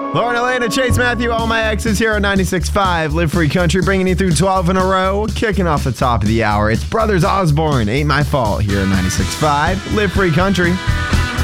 Lauren Elena, Chase Matthew, all my exes here on 96.5 Live Free Country, bringing you through 12 in a row. Kicking off the top of the hour, it's Brothers Osborne, Ain't My Fault, here on 96.5 Live Free Country.